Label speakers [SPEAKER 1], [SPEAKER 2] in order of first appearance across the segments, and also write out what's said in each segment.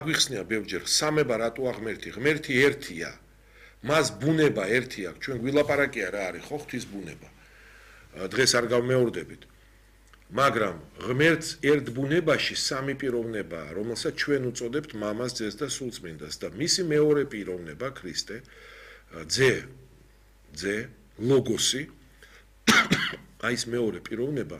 [SPEAKER 1] გვიხსნია ბევრჯერ სამება რატო ღმერთი? ღმერთი ერთია. მას ბუნება ერთი აქვს. ჩვენ გვილაპარაკია რა არის ხო ღვთის ბუნება. დღეს არ გავმეორდებით. მაგრამ ღმერთს ერთ ბუნებაში სამი პიროვნებაა, რომელსაც ჩვენ უწოდებთ მამას, ძეს და სულწმინდას და მისი მეორე პიროვნება ქრისტე, ძე, ლოგოსი, აი ეს მეორე პიროვნება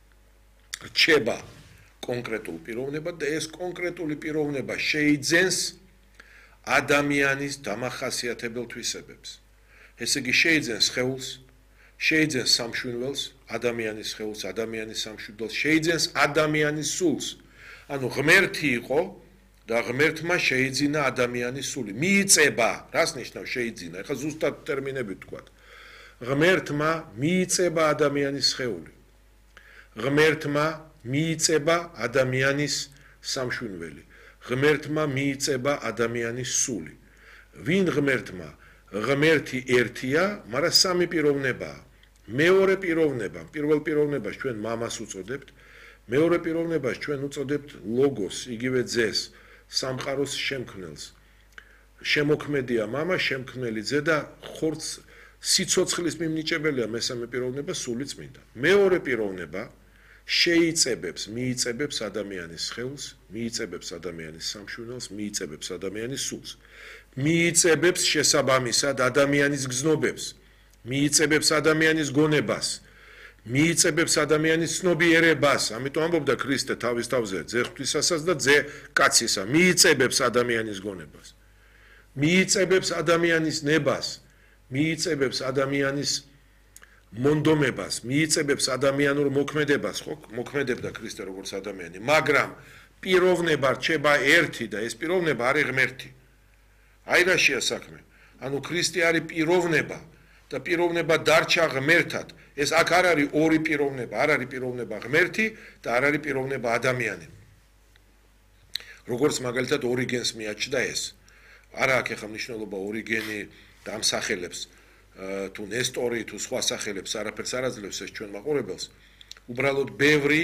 [SPEAKER 1] რჩება კონკრეტულ პიროვნებად და ეს კონკრეტული პიროვნება შეიძენს ადამიანის დამახასიათებელ თვისებებს. ესე იგი შეიძენს სხეულს, შეიძენს სამშვიდველს, ადამიანის სხეულს, ადამიანის სამშვიდველს, შეიძენს ადამიანის სულს. ანუ ღმერთი იყო და ღმერთმა შეიძინა ადამიანის სული. მიიწება, რას ნიშნავს შეიძინა? ეხლა ზუსტად ტერმინებით ვთქვათ. ღმერთმა მიიწება ადამიანის სხეული. ღმერთმა მიიწება ადამიანის სამშვიდველი. ღმერთმა მიიწება ადამიანის სული. ვინ ღმერთმა? ღმერთი ერთია, მაგრამ სამი პიროვნებაა. მეორე პიროვნება, პირველ პიროვნებას ჩვენ მამას უწოდებთ, მეორე პიროვნებას ჩვენ უწოდებთ ლოგოს, იგივე ძეს, სამყაროს შემქმნელს. შემოქმედია მამა, შემქმნელი ძე და ხორცს სიცოცხლის მიმნიჭებელია მესამე პიროვნება სული წმინდა. მეორე პიროვნება შეიწებებს, მიიწებებს ადამიანის სხეულს, მიიწებებს ადამიანის სამშვიდველს, მიიწებებს ადამიანის სულს. მიიწებებს შესაბამისად ადამიანის გზნობებს, მიიწებებს ადამიანის გონებას, მიიწებებს ადამიანის ცნობიერებას, ამიტომ ამბობდა ქრისტე თავის თავზე, ძე ღვთისასაც და ძე კაცისა, მიიწებებს ადამიანის გონებას, მიიწებებს ადამიანის ნებას, მიიწებებს ადამიანის მონდომებას, მიიწებებს ადამიანურ მოქმედებას, ხო, მოქმედებდა ქრისტე როგორც ადამიანი, მაგრამ პიროვნება რჩება ერთი და ეს პიროვნება არის ღმერთი. აი რაშია საქმე. ანუ ქრისტე არის პიროვნება და პიროვნება დარჩა ღმერთად. ეს აქ არ არის ორი პიროვნება, არ არის პიროვნება ღმერთი და არ არის პიროვნება ადამიანი. როგორც მაგალითად ორიგენს მიაჩნდა ეს. არა აქ ახლა მნიშვნელობა ორიგენი და ამ სახელებს თუ ნესტორი თუ სხვა სახელებს არაფერს არ აძლევს ეს ჩვენ მაყურებელს. უბრალოდ ბევრი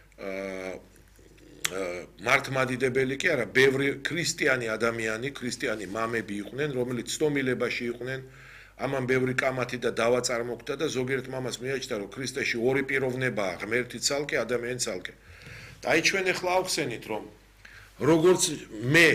[SPEAKER 1] მართლმადიდებელი კი არა, ბევრი ქრისტიანი ადამიანი, ქრისტიანი მამები იყვნენ, რომელიც ცნობილებაში იყვნენ, ამან ბევრი კამათი და დავა წარმოგვდა და ზოგიერთ მამას მიაჩნდა, რომ ქრისტეში ორი პიროვნებაა, ღმერთი ცალკე, ადამიანი ცალკე. და აი ჩვენ ახლა ავხსენით, რომ როგორც მე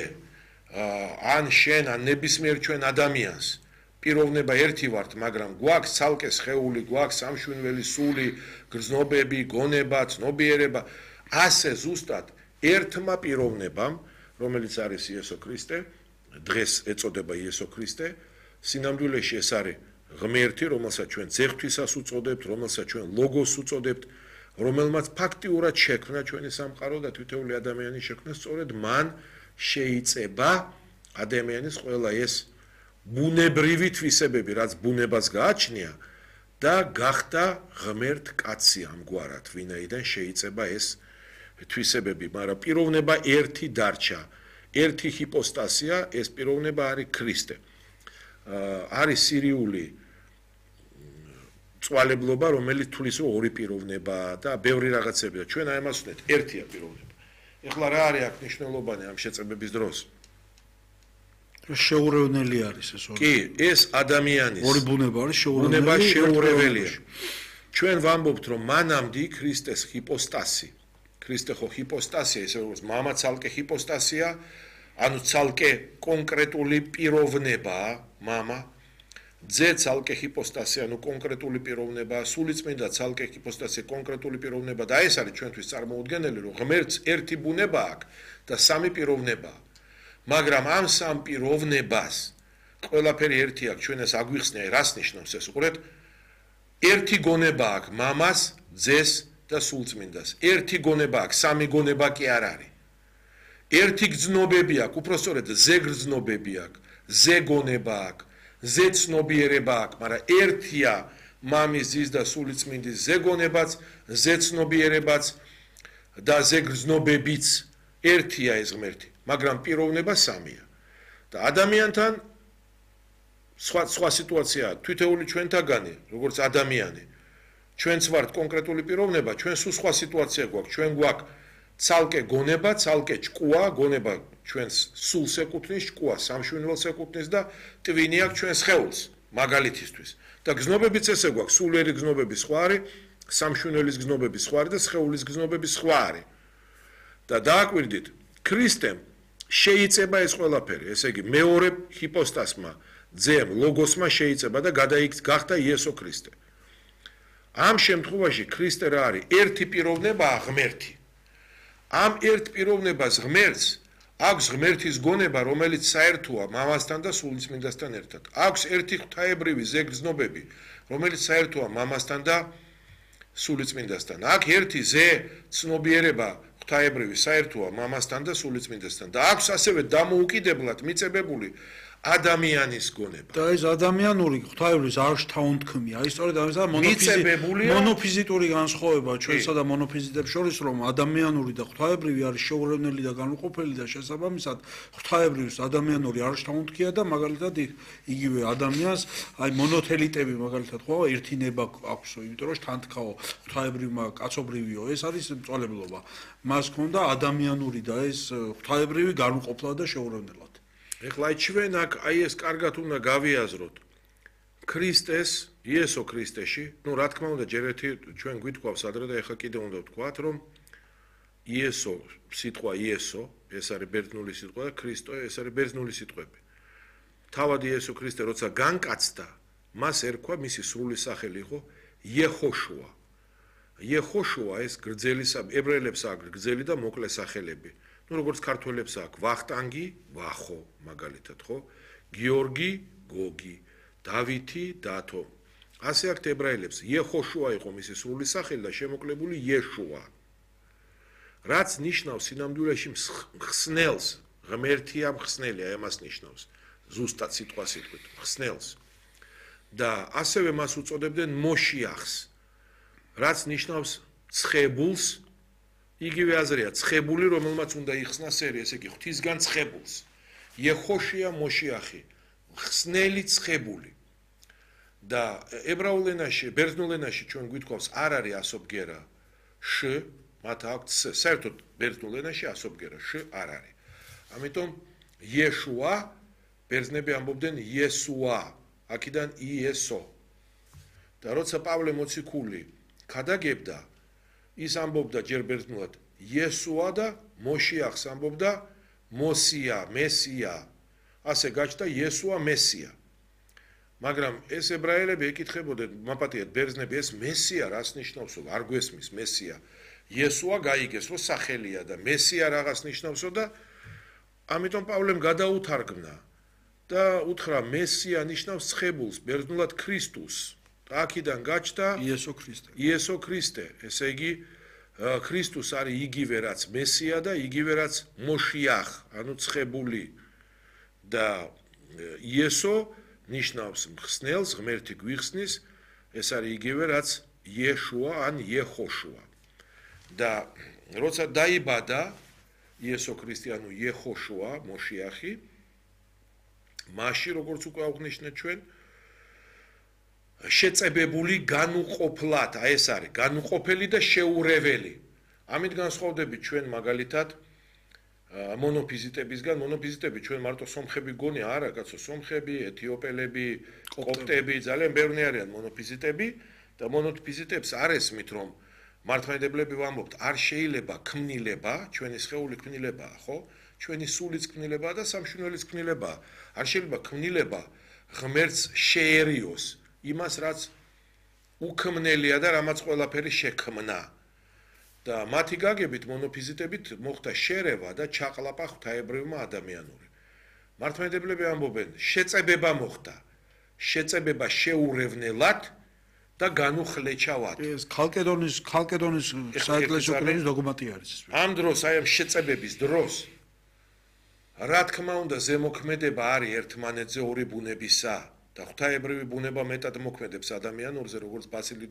[SPEAKER 1] ან შენ ან ნებისმიერ ჩვენ ადამიანს პიროვნება ერთი ვართ, მაგრამ გვაქვს ცალკე სხეული, გვაქვს სამშვიდველი სული, გრძნობები, გონება, ცნობიერება, ასე ზუსტად ერთმა პიროვნებამ, რომელიც არის იესო ქრისტე, დღეს ეწოდება იესო ქრისტე, სინამდვილეში ეს არის ღმერთი, რომელსაც ჩვენ ძე ღვთისას უწოდებთ, რომელსაც ჩვენ ლოგოს უწოდებთ, რომელმაც ფაქტიურად შექმნა ჩვენი სამყარო და თითოეული ადამიანი შექმნა, სწორედ მან შეიწება ადამიანის ყველა ეს ბუნებრივი თვისებები, რაც ბუნებას გააჩნია და გახდა ღმერთ კაცი ამგვარად, ვინაიდან შეიწება ეს თვისებები, მაგრამ პიროვნება ერთი დარჩა, ერთი ჰიპოსტასია, ეს პიროვნება არის ქრისტე. არის სირიული წვალებლობა, რომელიც თulis ორი პიროვნებაა და ბევრი რაღაცებია. ჩვენ აი ამას ვთქვით, ერთია პიროვნება. ეხლა რა არის აქ მნიშვნელოვანი ამ შეწებების დროს?
[SPEAKER 2] შეურევნელი არის ეს ორი.
[SPEAKER 1] კი, ეს ადამიანის
[SPEAKER 2] ორი ბუნება არის შეურევნელი.
[SPEAKER 1] ბუნება შეურეველია. ჩვენ ვამბობთ, რომ მანამდე ქრისტეს ჰიპოსტასი. ქრისტე ხო ჰიპოსტასია, ესე როგორც მამა ცალკე ჰიპოსტასია, ანუ ცალკე კონკრეტული პიროვნებაა, მამა, ძე ცალკე ჰიპოსტასია, ანუ კონკრეტული პიროვნებაა, სულიწმინდა ცალკე ჰიპოსტასია, კონკრეტული პიროვნება და ეს არის ჩვენთვის წარმოუდგენელი, რომ ღმერთს ერთი ბუნება აქვს და სამი პიროვნებაა. მაგრამ ამ სამ პიროვნებას ყველაფერი ერთი აქვს, ჩვენ ეს აგვიხსნია, რას ნიშნავს ეს? უყურეთ, ერთი გონება აქვს მამას, ძეს და სულწმინდას. ერთი გონება აქვს, სამი გონება კი არ არის. ერთი გრძნობები აქვს, უпростоრედ ზე გრძნობები აქვს, ზე გონება აქვს, ზე ცნობიერება აქვს, მაგრამ ერთია მამის, ძის და სულიწმინდის ზე გონებაც, ზე ცნობიერებაც და ზე გრძნობებიც. ერთია ეს ღმერთი, მაგრამ პიროვნება სამია. და ადამიანთან სხვა სიტუაციაა, თითოეული ჩვენთაგანი, როგორც ადამიანი, ჩვენც ვართ კონკრეტული პიროვნება, ჩვენ სულ სხვა სიტუაცია გვაქვს, ჩვენ გვაქვს ცალკე გონება, ცალკე ჭკუა, გონება ჩვენს სულს ეკუთვნის, ჭკუა სამშვენივროს ეკუთვნის და ტვინი აქვს ჩვენს სხეულს, მაგალითისთვის. და გზნობებიც ესე გვაქვს, სულიერი გზნობები სხვა არის, სამშვენივროს გზნობები სხვა არის და სხეულის გზნობები სხვა არის. და დააკვირდით, ქრისტემ შეიწება ეს ყველაფერი, ესე იგი მეორე ჰიპოსტასმა, ძემ, ლოგოსმა შეიწება და გახდა იესო ქრისტე. ამ შემთხვევაში ქრისტე რა არის? ერთი პიროვნებაა ღმერთი. ამ ერთ პიროვნებას ღმერთს აქვს ღმერთის გონება, რომელიც საერთოა მამასთან და სულიწმინდასთან ერთად. აქვს ერთი ღვთაებრივი ზეგრძნობები, რომელიც საერთოა მამასთან და სულიწმინდასთან. აქ ერთი ზე ცნობიერება ღვთაებრივი საერთოა მამასთან და სულიწმინდასთან. და აქვს ასევე დამოუკიდებლად მიწებებული ადამიანის გონება.
[SPEAKER 2] და ეს ადამიანური ღვთაებრივის არშთა უთქმია. აი სწორედ ამისა
[SPEAKER 1] მიწებებულია
[SPEAKER 2] მონოფიზიტური განსხვავება ჩვენსა და მონოფიზიტებს შორის, რომ ადამიანური და ღვთაებრივი არის შეურევნელი და განუყოფელი და შესაბამისად ღვთაებრივს ადამიანური არშთა უთქია და მაგალითად იგივე ადამიანს აი მონოთელიტები მაგალითად ხო ერთი ნება აქვს, იმიტომ რომ თანთქაო ღვთაებრივმა კაცობრივიო, ეს არის მწვალებლობა. მას ჰქონდა ადამიანური და ეს ღვთაებრივი განუყოფლა და შეურევნელად.
[SPEAKER 1] ეხლა ჩვენ აქ აი ეს კარგად უნდა გავიაზროთ ქრისტეს, იესო ქრისტეში, ну რა თქმა უნდა ჯერ ერთი ჩვენ გვიტყვავს ადრე და ეხლა კიდე უნდა ვთქვათ, რომ იესო, სიტყვა იესო, ეს არის ბერძნული სიტყვა და ქრისტო ეს არის ბერძნული სიტყვები. თავად იესო ქრისტე როცა განკაცდა, მას ერქვა მისი სრული სახელი იყო იეხოშუა. იეხოშუა ეს გრძელი ებრაელებს აქვს გრძელი და მოკლე სახელები. ну როგორც ქართველებს აქვს ვახტანგი, ვახო, მაგალითად, ხო? გიორგი, გოგი, დავითი, დათო. ასე აქვს ებრაელებს. იეხოშუა იყო მისი სრული სახელი და შემოკლებული იეშუა. რაც ნიშნავს სინამდვილეში მხსნელს, ღმერთია მხსნელი, ამას ნიშნავს. ზუსტად სიტყვა სიტყვით, მხსნელს. და ასევე მას უწოდებდნენ მოშიახს, რაც ნიშნავს ცხებულს. იგივე აზრია, ცხებული, რომელმაც უნდა იხსნა სერი, ესე იგი, ღვთისგან ცხებულს. იეხოშია მოშიახი, მხსნელი ცხებული. და ებრაულ ენაში, ბერძნულ ენაში ჩვენ გვითხოვს არ არის ასობგერა შ, მათ აქვს საერთოდ ბერძნულ ენაში ასობგერა შ არ არის. ამიტომ იეშუა ბერძნები ამბობდნენ იესუა, აქედან იესო. და როცა პავლე მოციქული ქადაგებდა ის ამბობდა ჯერ ბერძნულად იესუა და მოშიახს ამბობდა მოსია, მესია. ასე გაჩნდა იესუა მესია. მაგრამ ეს ებრაელები ეკითხებოდნენ, მაპატიეთ ბერძნები, ეს მესია რას ნიშნავსო? არ გვესმის მესია. იესუა გაიგეს, რომ სახელია და მესია რაღაც ნიშნავსო და ამიტომ პავლემ გადაუთარგმნა და უთხრა მესია ნიშნავს ცხებულს, ბერძნულად ქრისტუს. აქედან გაჩნდა
[SPEAKER 2] იესო ქრისტე.
[SPEAKER 1] იესო ქრისტე, ესე იგი ქრისტუს არის იგივე რაც მესია და იგივე რაც მოშიახ, ანუ ცხებული. და იესო ნიშნავს მხსნელს, ღმერთი გვიხსნის, ეს არის იგივე რაც იეშუა ან იეხოშუა. და როცა დაიბადა იესო ქრისტე, ანუ იეხოშუა, მოშიახი, მაშინ როგორც უკვე აღნიშნეთ ჩვენ შეწებებული განუყოფლად, აი ეს არის, განუყოფელი და შეურეველი. ამით განსხვავდებით ჩვენ მაგალითად მონოფიზიტებისგან, მონოფიზიტები ჩვენ მარტო სომხები გონია, არა, კაცო, სომხები, ეთიოპელები, კოპტები, ძალიან ბევრი არიან მონოფიზიტები და მონოფიზიტებს არ ესმით, რომ მართლმადიდებლები ვამბობთ, არ შეიძლება ქმნილება, ჩვენი სხეული ქმნილებაა, ხო? ჩვენი სულიც ქმნილებაა და სამშვენივროც ქმნილებაა. არ შეიძლება ქმნილება ღმერთს შეერიოს იმას, რაც უქმნელია და რამაც ყველაფერი შექმნა. და მათი გაგებით მონოფიზიტებით მოხდა შერევა და ჩაყლაპა ღვთაებრივმა ადამიანური. მართლმადიდებლები ამბობენ, შეწებება მოხდა, შეწებება შეურევნელად და განუხლეჩავად.
[SPEAKER 2] ეს ქალკედონის საეკლესიო კრების დოგმატი არის.
[SPEAKER 1] ამ დროს, აი ამ შეწებების დროს, რა თქმა უნდა, ზემოქმედება არის ერთმანეთზე ორი ბუნებისა და ღვთაებრივი ბუნება მეტად მოქმედებს ადამიანურზე, როგორც ბაცილი